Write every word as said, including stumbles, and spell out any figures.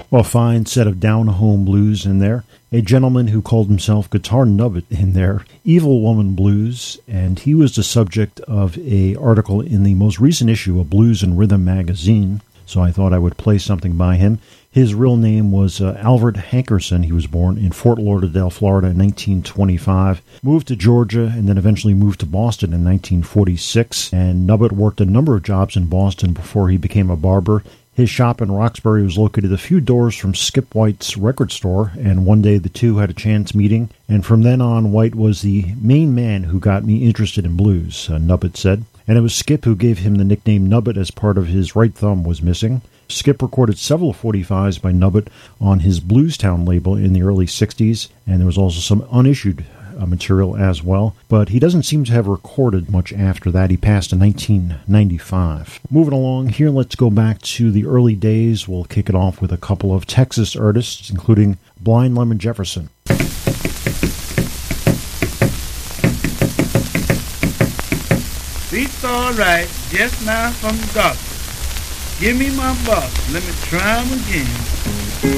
Well, a fine set of down-home blues in there. A gentleman who called himself Guitar Nubbet in there. Evil Woman Blues, and he was the subject of a article in the most recent issue of Blues and Rhythm magazine, so I thought I would play something by him. His real name was uh, Albert Hankerson. He was born in Fort Lauderdale, Florida in nineteen twenty-five, moved to Georgia, and then eventually moved to Boston in nineteen forty-six. And Nubbet worked a number of jobs in Boston before he became a barber. His shop in Roxbury was located a few doors from Skip White's record store, and one day the two had a chance meeting. And from then on, White was the main man who got me interested in blues, uh, Nubbet said. And it was Skip who gave him the nickname Nubbet as part of his right thumb was missing. Skip recorded several forty-fives by Nubbet on his Bluestown label in the early sixties, and there was also some unissued uh, material as well. But he doesn't seem to have recorded much after that. He passed in nineteen ninety-five. Moving along here, let's go back to the early days. We'll kick it off with a couple of Texas artists, including Blind Lemon Jefferson. Beats all right, just now from the doctor. Give me my box, let me try 'em again.